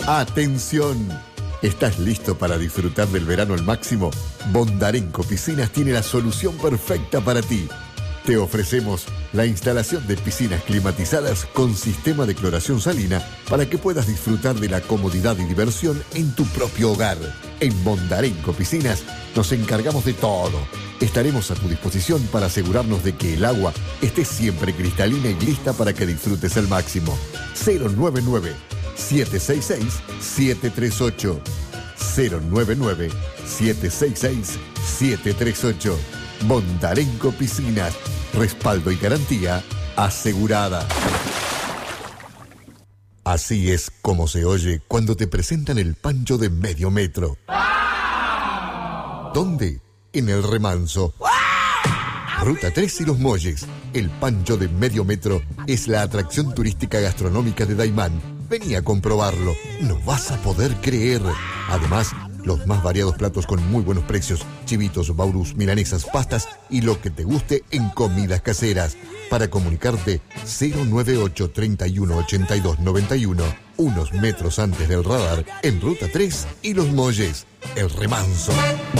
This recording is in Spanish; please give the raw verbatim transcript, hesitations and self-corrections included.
¡Atención! ¿Estás listo para disfrutar del verano al máximo? Bondarenco Piscinas tiene la solución perfecta para ti. Te ofrecemos la instalación de piscinas climatizadas con sistema de cloración salina para que puedas disfrutar de la comodidad y diversión en tu propio hogar. En Bondarenco Piscinas nos encargamos de todo. Estaremos a tu disposición para asegurarnos de que el agua esté siempre cristalina y lista para que disfrutes al máximo. cero nueve nueve, siete seis seis, siete tres ocho. cero nueve nueve, siete seis seis, siete tres ocho. Bondarenco Piscinas. Respaldo y garantía asegurada. Así es como se oye cuando te presentan el pancho de medio metro. ¿Dónde? En el Remanso. Ruta tres y Los Molles. El pancho de medio metro es la atracción turística gastronómica de Daimán. Vení a comprobarlo. No vas a poder creer. Además, los más variados platos con muy buenos precios. Chivitos, baurús, milanesas, pastas y lo que te guste en comidas caseras. Para comunicarte, cero nueve ocho, treinta y uno, ochenta y dos, noventa y uno. Unos metros antes del radar, en Ruta tres y Los Molles. El Remanso.